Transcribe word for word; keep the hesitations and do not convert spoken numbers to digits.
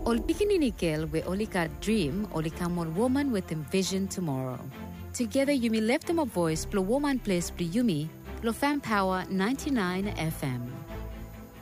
Ol Pikinikel we olika dream olikamol woman with envision tomorrow. Together you may lift them a voice, blow woman place, blue yumi, lo fan power ninety-nine F M.